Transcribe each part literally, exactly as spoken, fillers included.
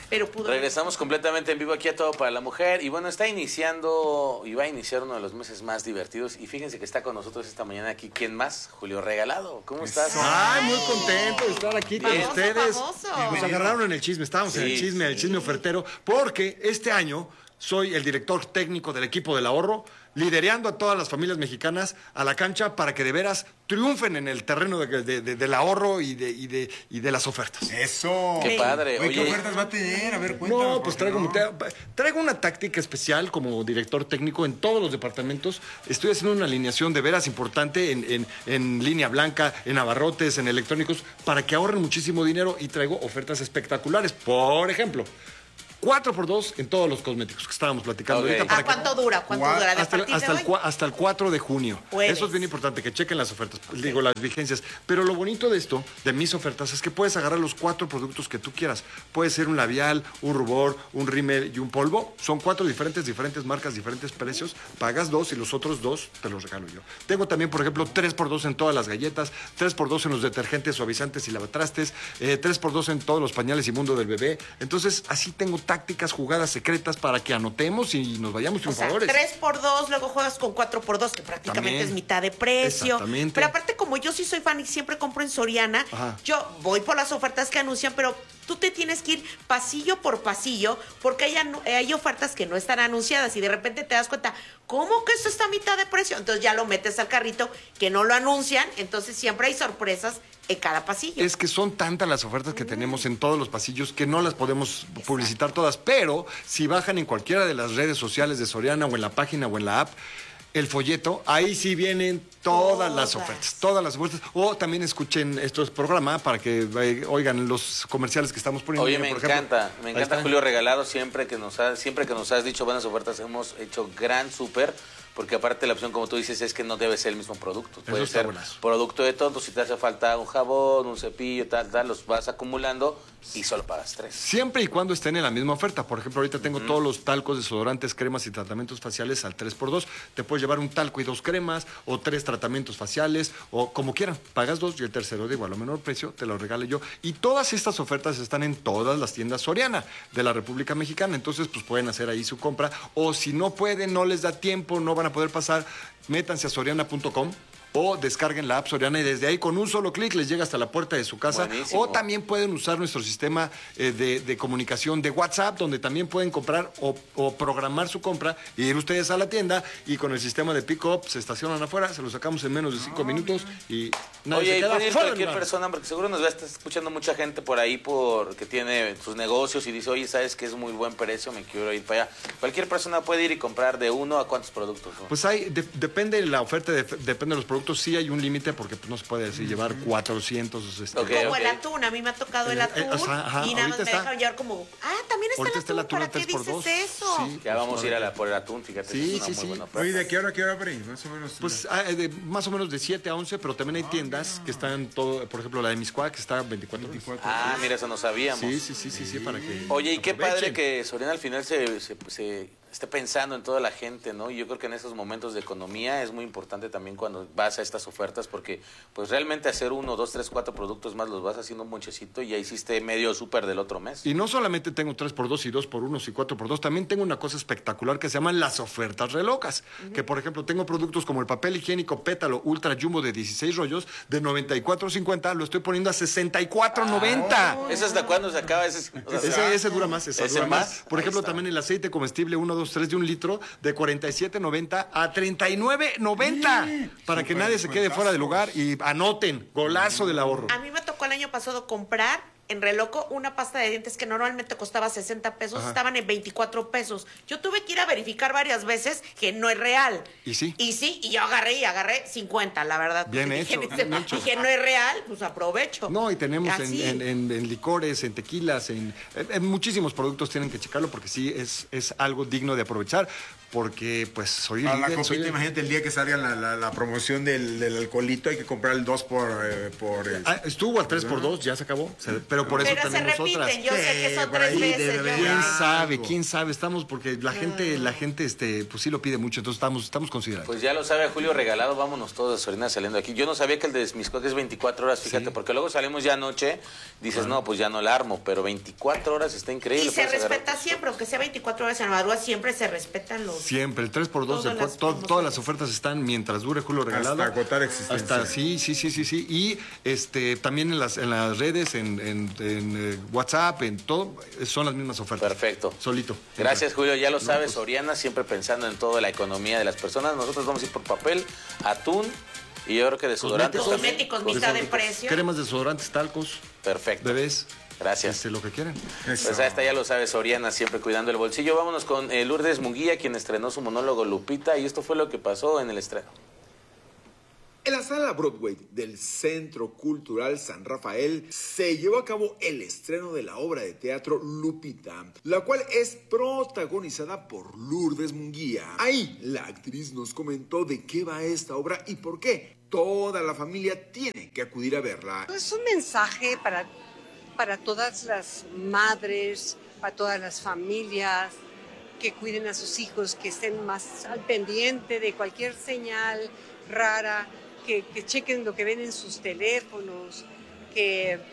pero pudo... Regresamos completamente en vivo aquí a Todo para la Mujer. Y bueno, está iniciando, y va a iniciar uno de los meses más divertidos. Y fíjense que está con nosotros esta mañana aquí. ¿Quién más? Julio Regalado. ¿Cómo estás? Ay, muy contento de estar aquí con Famoso, ustedes. famoso. Nos agarraron en el chisme, estábamos en el Sí, chisme, en el chisme ofertero, porque este año soy el director técnico del equipo del ahorro, liderando a todas las familias mexicanas a la cancha para que de veras triunfen en el terreno de, de, de, del ahorro y de, y, de, y de las ofertas. ¡Eso! ¡Qué padre! Oye, ¿qué Oye, ofertas va a tener? A ver, cuéntanos. No, pues ¿por qué traigo, no? te- traigo una táctica especial como director técnico en todos los departamentos. Estoy haciendo una alineación de veras importante en, en, en línea blanca, en abarrotes, en electrónicos, para que ahorren muchísimo dinero y traigo ofertas espectaculares. Por ejemplo, cuatro por dos en todos los cosméticos que estábamos platicando Ok. ahorita. Para ¿A que- cuánto dura? ¿Cuánto Gua- dura? ¿De hasta, el- partir hasta, de el, hoy? cua- hasta el cuatro de junio. Jueves. Eso es bien importante, que chequen las ofertas, digo, las vigencias. Pero lo bonito de esto, de mis ofertas, es que puedes agarrar los cuatro productos que tú quieras. Puede ser un labial, un rubor, un rímel y un polvo. Son cuatro diferentes, diferentes marcas, diferentes precios. Pagas dos y los otros dos te los regalo yo. Tengo también, por ejemplo, tres por dos en todas las galletas, tres por dos en los detergentes, suavizantes y lavatrastes, eh, tres por dos en todos los pañales y mundo del bebé. Entonces, así tengo tácticas, jugadas secretas para que anotemos y nos vayamos O sea, triunfadores. tres por dos, luego juegas con cuatro por dos, que prácticamente También. es mitad de precio. Exactamente. Pero aparte, como yo sí soy fan y siempre compro en Soriana, Ajá. yo voy por las ofertas que anuncian, pero tú te tienes que ir pasillo por pasillo, porque hay, anu- hay ofertas que no están anunciadas y de repente te das cuenta, ¿cómo que esto está a mitad de precio? Entonces ya lo metes al carrito, que no lo anuncian, entonces siempre hay sorpresas en cada pasillo. Es que son tantas las ofertas que tenemos en todos los pasillos que no las podemos publicitar todas, pero si bajan en cualquiera de las redes sociales de Soriana o en la página o en la app, el folleto, ahí sí vienen todas las Todas. ofertas, todas las ofertas. O también escuchen estos programas para que eh, oigan los comerciales que estamos poniendo. Oye, Mira, me por ejemplo, encanta, me ahí encanta está. Julio Regalado, siempre que nos has, siempre que nos has dicho buenas ofertas, hemos hecho gran súper, porque aparte la opción, como tú dices, es que no debe ser el mismo producto. Puede está ser buenazo. producto de todo, si te hace falta un jabón, un cepillo, tal, tal, los vas acumulando y solo pagas tres. Siempre y cuando estén en la misma oferta. Por ejemplo, ahorita tengo todos los talcos, desodorantes, cremas y tratamientos faciales al tres por dos. Te puedes llevar un talco y dos cremas, o tres tratamientos faciales, o como quieran. Pagas dos y el tercero, digo, a lo menor precio, te lo regalo yo. Y todas estas ofertas están en todas las tiendas Soriana de la República Mexicana. Entonces, pues pueden hacer ahí su compra. O si no pueden, no les da tiempo, no van a poder pasar, métanse a soriana punto com. O descarguen la app Soriana y desde ahí con un solo clic les llega hasta la puerta de su casa. Buenísimo. O también pueden usar nuestro sistema eh, de, de comunicación de WhatsApp, donde también pueden comprar o, o programar su compra y ir ustedes a la tienda y con el sistema de pick-up se estacionan afuera, se lo sacamos en menos de cinco minutos y nadie Oye, se y queda puede ir fuera del cualquier lugar. persona, porque seguro nos va a estar escuchando mucha gente por ahí por que tiene sus negocios y dice, oye, ¿sabes que es muy buen precio? Me quiero ir para allá. Cualquier persona puede ir y comprar de uno a cuántos productos, ¿no? Pues hay, de- depende de la oferta, de- depende de los productos, sí hay un límite porque pues, no se puede decir llevar cuatrocientos. Este, Ok. Como el atún, a mí me ha tocado el Eh, atún eh, o sea, ajá, y nada más ahorita me está- dejan llevar como, ah, también está Ahorita el está el atún, atún ¿para al qué tres por dices dos. eso? Sí. Ya vamos a ir a la, por el atún, fíjate, Sí, es una sí, muy sí. buena oferta. Oye, ¿de qué hora, qué hora abre? Más o menos. Pues ah, eh, de- más o menos de siete a once, pero también hay tiendas que están todo, por ejemplo, la de Miscuac que está veinticuatro horas. Ah, mira, eso no sabíamos. Sí, sí, sí, sí, sí, para que Oye, y qué aprovechen. padre que Soriana al final se, se, se esté pensando en toda la gente, ¿no? Y yo creo que en estos momentos de economía es muy importante también cuando vas a estas ofertas, porque pues realmente hacer uno, dos, tres, cuatro productos más los vas haciendo un monchecito y ya hiciste medio súper del otro mes. Y no solamente tengo tres por dos y dos por uno y cuatro por dos, también tengo una cosa espectacular que se llaman las ofertas relocas. Que, por ejemplo, tengo productos como el papel higiénico Pétalo Ultra Jumbo de dieciséis rollos de noventa y cuatro cincuenta, lo estoy poniendo a sesenta y cuatro noventa. ¿Eso hasta cuándo se acaba? Ese, o sea, Ese, ese dura más, ese ¿Ese dura más. más? Por Ahí ejemplo, está. también el aceite comestible uno, dos, tres de un litro de cuarenta y siete noventa a treinta y nueve noventa. Para que Súper nadie se quede fuera de lugar y anoten, golazo del ahorro. A mí me tocó el año pasado comprar en Reloco una pasta de dientes que normalmente costaba sesenta pesos, Ajá. estaban en veinticuatro pesos. Yo tuve que ir a verificar varias veces que no es real. ¿Y sí? Y sí, y yo agarré y agarré cincuenta, la verdad. Bien Porque hecho, dije, bien hecho. dije, no es real, pues aprovecho. No, y tenemos en, Así. en- en- en licores, en tequilas, en, en- en muchísimos productos tienen que checarlo porque sí es, es algo digno de aprovechar. porque pues soy Para la líder, copita, soy- imagínate el día que salga la, la, la promoción del, del alcoholito, hay que comprar el dos por... Eh, por eh, Ah, estuvo al tres por dos, ya se acabó. Se- pero por eso Pero se tenemos repiten, otras. yo sé que son Sí, por tres ahí veces. debe yo haber ¿Quién sé. algo. sabe? ¿Quién sabe? Estamos, porque la gente, la gente, este, pues sí lo pide mucho, entonces estamos, estamos considerando. Pues ya lo sabe Julio Regalado, vámonos todos de Soriana saliendo aquí. Yo no sabía que el de Miscuac es veinticuatro horas, fíjate, Sí. porque luego salimos ya anoche, dices, no, pues ya no la armo, pero veinticuatro horas está increíble. Y se puedes agarrar respeta tus- siempre, aunque sea veinticuatro horas en la madrugada, siempre se respetan los... Siempre, el tres por dos, Todas de- las to- promociones. todas las ofertas están mientras dure Julio Regalado. Hasta agotar existencia. Hasta, sí, sí, sí, sí, sí. Y este, también en las, en las redes, en, en- en, eh, WhatsApp, en todo, eh, son las mismas ofertas. Perfecto. Solito. Gracias, Julio. Ya lo No, sabes, pues- Soriana, siempre pensando en toda la economía de las personas. Nosotros vamos a ir por papel, atún y yo creo que desodorantes también. Cosméticos, mitad de precio. Cremas, desodorantes, talcos, Perfecto. bebés. Gracias. Este, lo que quieran. Eso. Pues hasta ya lo sabes, Soriana, siempre cuidando el bolsillo. Vámonos con eh, Lourdes Munguía, quien estrenó su monólogo Lupita, y esto fue lo que pasó en el estreno. En la sala Broadway del Centro Cultural San Rafael se llevó a cabo el estreno de la obra de teatro Lupita, la cual es protagonizada por Lourdes Munguía. Ahí la actriz nos comentó de qué va esta obra y por qué toda la familia tiene que acudir a verla. Es un mensaje para, para todas las madres, para todas las familias, que cuiden a sus hijos, que estén más al pendiente de cualquier señal rara, que, que chequen lo que ven en sus teléfonos, que eh,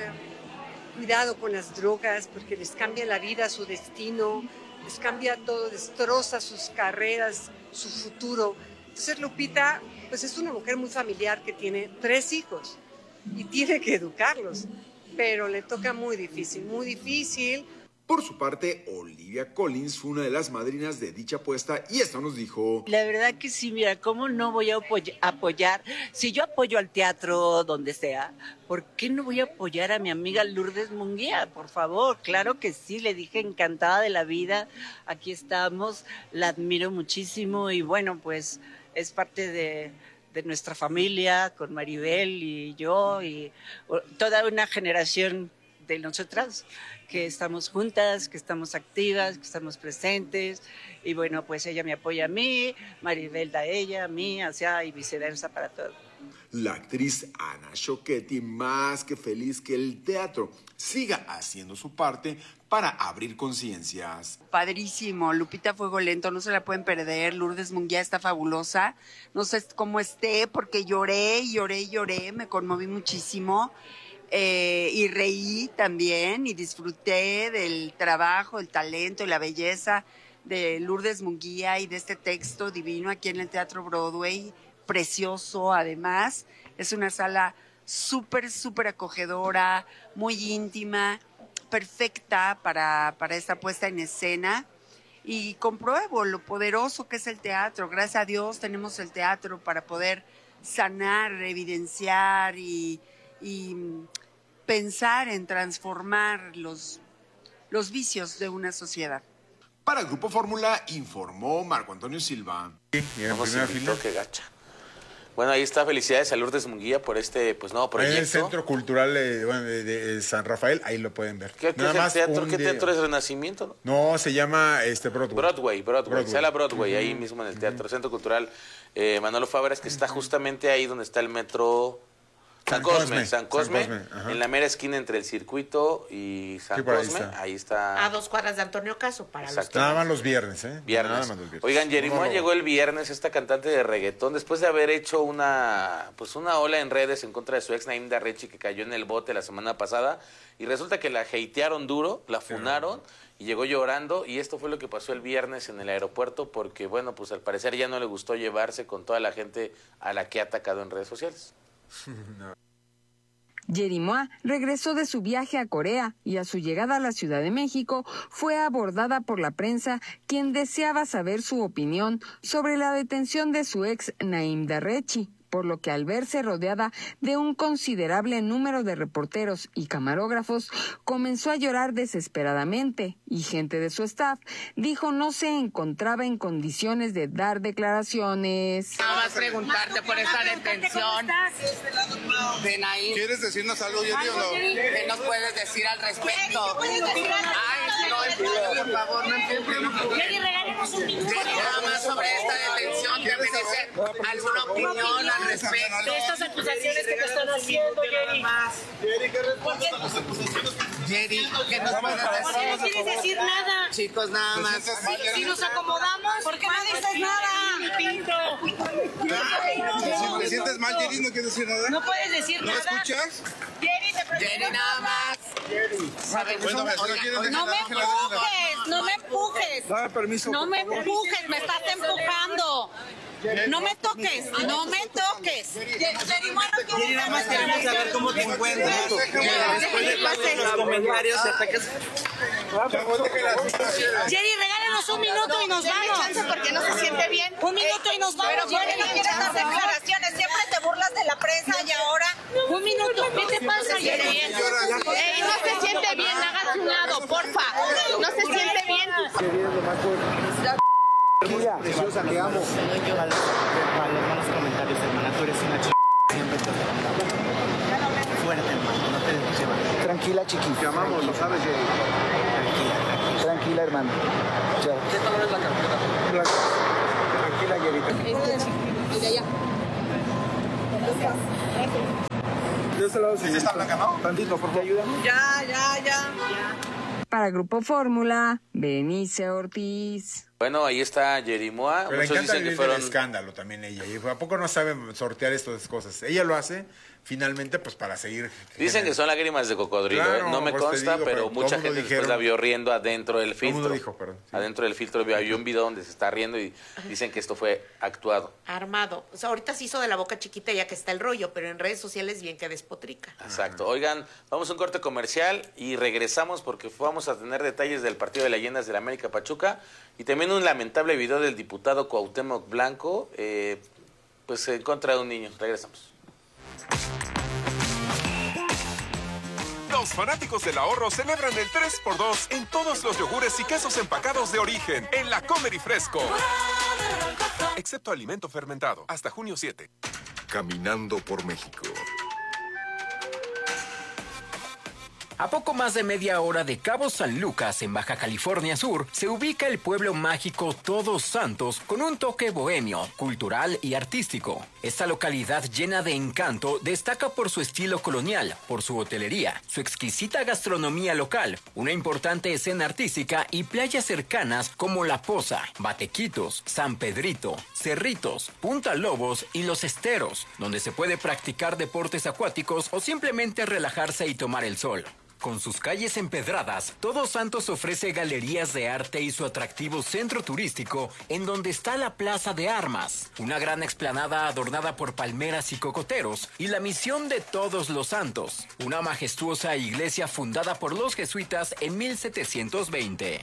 cuidado con las drogas porque les cambia la vida, su destino, les cambia todo, destroza sus carreras, su futuro. Entonces Lupita, pues es una mujer muy familiar que tiene tres hijos y tiene que educarlos, pero le toca muy difícil, muy difícil. Por su parte, Olivia Collins fue una de las madrinas de dicha apuesta y esto nos dijo: La verdad que sí, mira, ¿cómo no voy a apoy- apoyar? Si yo apoyo al teatro donde sea, ¿por qué no voy a apoyar a mi amiga Lourdes Munguía? Por favor, claro que sí, le dije encantada de la vida, aquí estamos, la admiro muchísimo y bueno, pues es parte de, de nuestra familia con Maribel y yo y o- toda una generación de nosotras que estamos juntas, que estamos activas, que estamos presentes y bueno, pues ella me apoya a mí, Maribel da a ella, a mí, hacia y viceversa para todo. La actriz Ana Choquetti, más que feliz que el teatro siga haciendo su parte para abrir conciencias. Padrísimo, Lupita Fuego Lento, no se la pueden perder, Lourdes Munguía está fabulosa, no sé cómo esté porque lloré, y lloré, y lloré, me conmoví muchísimo. Eh, y reí también y disfruté del trabajo, el talento y la belleza de Lourdes Munguía y de este texto divino aquí en el Teatro Broadway, precioso además. Es una sala súper, súper acogedora, muy íntima, perfecta para, para esta puesta en escena. Y compruebo lo poderoso que es el teatro. Gracias a Dios tenemos el teatro para poder sanar, evidenciar y... y pensar en transformar los, los vicios de una sociedad. Para el Grupo Fórmula informó Marco Antonio Silva. Y en Vamos, primera invitó, fila. qué gacha. Bueno, ahí está, felicidades a Lourdes Munguía por este, pues nuevo Ahí proyecto. en el Centro Cultural eh, bueno, de, de San Rafael, ahí lo pueden ver. ¿Qué, qué Nada es el más teatro? un ¿Qué día- teatro es Renacimiento? No, se llama este Broadway. Broadway, Broadway, Broadway. sala Broadway, ahí mismo en el Teatro Centro Cultural eh, Manolo Fabras, que está justamente ahí donde está el metro San San Cosme, Cosme, San Cosme, San Cosme, ajá. en la mera esquina entre el circuito y San Sí, por ahí Cosme, está. ahí está. A dos cuadras de Antonio Caso para los Exacto. que... Nada más los viernes, ¿eh? Viernes. Nada más los viernes. Oigan, Jerimoa Monólogo. llegó el viernes, esta cantante de reggaetón, después de haber hecho una pues una ola en redes en contra de su ex Naim Darrechi, que cayó en el bote la semana pasada, y resulta que la hatearon duro, la funaron, y llegó llorando, y esto fue lo que pasó el viernes en el aeropuerto, porque bueno, pues al parecer ya no le gustó llevarse con toda la gente a la que ha atacado en redes sociales. Jerimoa regresó de su viaje a Corea y a su llegada a la Ciudad de México fue abordada por la prensa, quien deseaba saber su opinión sobre la detención de su ex Naim Darrechi. por lo que al verse rodeada de un considerable número de reporteros y camarógrafos, comenzó a llorar desesperadamente y gente de su staff dijo no se encontraba en condiciones de dar declaraciones. Nada más preguntarte por esta detención de Naim. ¿Quieres decirnos algo, Jerry, o no? ¿Qué nos puedes decir al respecto? Ay, no, por favor, no entiendo. Jerry, regálenos un minuto. Nada más sobre esta detención, ¿te merece alguna opinión al respecto? De estas acusaciones que te están haciendo, Jerry. Jerry, ¿qué respondes a las acusaciones? Jerry, ¿qué nos puedes decir? ¿Por qué no quieres decir nada? Chicos, nada más. Si nos acomodamos, ¿por qué no dices nada? Si te sientes mal, Jerry, ¿no quieres decir nada? No puedes decir ¿No nada. escuchas? Jerry, te pregunto. Jerry, nada más. Bueno, pues, ¿no quieres dejar No me la- empujes, no me empujes. Dame permiso. No por me favor. empujes, me estás empujando. No me toques, no me toques. Jerry, Jerry, nada más queremos saber cómo te encuentras. Después de todos los comentarios y ataques. Jerry, regálanos un minuto y nos vamos. Porque no se siente bien. Un minuto y nos vamos. Pero ¿por qué no quieres dar declaraciones? Siempre te burlas de la prensa y ahora... Un minuto, ¿qué te pasa, Jerry? Ey, no se siente bien, hagas un lado, porfa. No se siente bien. Tranquila, preciosa, te amo. A los, a los malos comentarios, hermana. Tú eres una ch... Siempre te amamos. Fuerte, hermano. No te dejes llevar. Tranquila, chiquita. Te amamos, lo sabes, Jerry. Tranquila, tranquila. Tranquila, hermano. Chao. ¿Qué color es la carpeta? Blanca. Tranquila, Jerry. Este chiquito, de allá. De este lado, sí. ¿Está blanca, no? Tantito, por favor. ¿Te ayudan? Ya, ya, ya. Para Grupo Fórmula, Benice Ortiz. Bueno, ahí está Jerimoa. Pero le Muchos encanta dicen que vivir fueron... del escándalo también ella. Y ¿a poco no saben sortear estas cosas? Ella lo hace finalmente pues para seguir. Dicen que son lágrimas de cocodrilo, Claro, ¿eh? No me pues te consta, digo, pero pero mucha todo mundo gente después dijeron- la vio riendo adentro del Todo filtro. mundo dijo, perdón. Sí. Adentro del filtro había un video donde se está riendo y dicen que esto fue actuado. Armado. O sea, ahorita se hizo de la boca chiquita ya que está el rollo, pero en redes sociales bien que despotrica. Exacto. Oigan, vamos a un corte comercial y regresamos porque vamos a tener detalles del partido de leyendas del América Pachuca y también un lamentable video del diputado Cuauhtémoc Blanco, eh, pues en contra de un niño. Regresamos. Los fanáticos del ahorro celebran el tres por dos en todos los yogures y quesos empacados de origen en la Comer y Fresco. Excepto alimento fermentado, hasta junio siete. Caminando por México. A poco más de media hora de Cabo San Lucas, en Baja California Sur, se ubica el pueblo mágico Todos Santos con un toque bohemio, cultural y artístico. Esta localidad llena de encanto destaca por su estilo colonial, por su hotelería, su exquisita gastronomía local, una importante escena artística y playas cercanas como La Poza, Batequitos, San Pedrito, Cerritos, Punta Lobos y Los Esteros, donde se puede practicar deportes acuáticos o simplemente relajarse y tomar el sol. Con sus calles empedradas, Todos Santos ofrece galerías de arte y su atractivo centro turístico, en donde está la Plaza de Armas, una gran explanada adornada por palmeras y cocoteros, y la Misión de Todos los Santos, una majestuosa iglesia fundada por los jesuitas en mil setecientos veinte.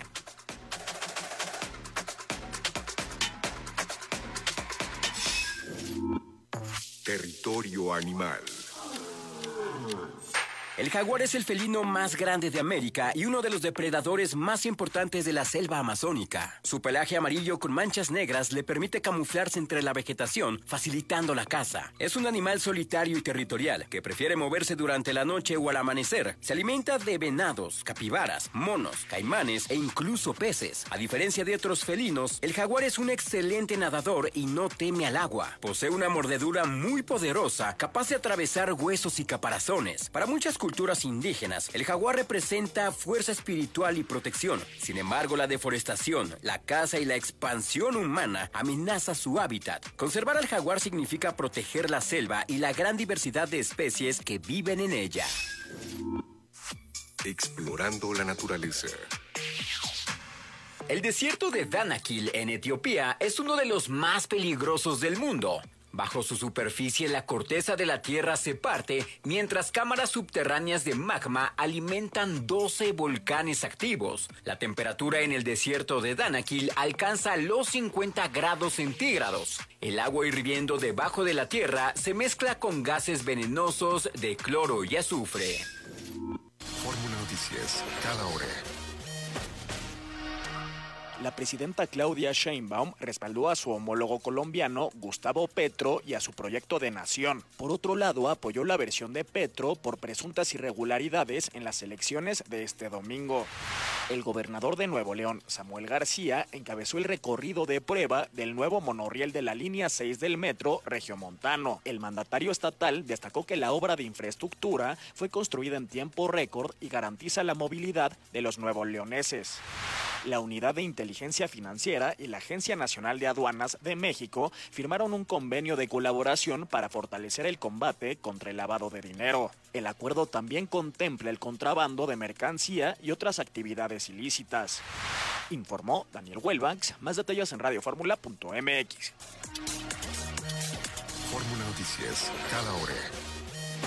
Territorio animal. El jaguar es el felino más grande de América y uno de los depredadores más importantes de la selva amazónica. Su pelaje amarillo con manchas negras le permite camuflarse entre la vegetación, facilitando la caza. Es un animal solitario y territorial que prefiere moverse durante la noche o al amanecer. Se alimenta de venados, capibaras, monos, caimanes e incluso peces. A diferencia de otros felinos, el jaguar es un excelente nadador y no teme al agua. Posee una mordedura muy poderosa, capaz de atravesar huesos y caparazones. Para muchas culturas indígenas, el jaguar representa fuerza espiritual y protección. Sin embargo, la deforestación, la caza y la expansión humana amenaza su hábitat. Conservar al jaguar significa proteger la selva y la gran diversidad de especies que viven en ella. Explorando la naturaleza. El desierto de Danakil en Etiopía es uno de los más peligrosos del mundo. Bajo su superficie, la corteza de la Tierra se parte, mientras cámaras subterráneas de magma alimentan doce volcanes activos. La temperatura en el desierto de Danakil alcanza los cincuenta grados centígrados. El agua hirviendo debajo de la Tierra se mezcla con gases venenosos de cloro y azufre. Fórmula Noticias, cada hora. La presidenta Claudia Sheinbaum respaldó a su homólogo colombiano Gustavo Petro y a su proyecto de nación. Por otro lado, apoyó la versión de Petro por presuntas irregularidades en las elecciones de este domingo. El gobernador de Nuevo León, Samuel García, encabezó el recorrido de prueba del nuevo monorriel de la línea seis del metro regiomontano. El mandatario estatal destacó que la obra de infraestructura fue construida en tiempo récord y garantiza la movilidad de los nuevoleoneses. La Unidad de Inteligencia Financiera y la Agencia Nacional de Aduanas de México firmaron un convenio de colaboración para fortalecer el combate contra el lavado de dinero. El acuerdo también contempla el contrabando de mercancía y otras actividades ilícitas. Informó Daniel Huelvax. Más detalles en radioformula punto m x. Fórmula Noticias, cada hora.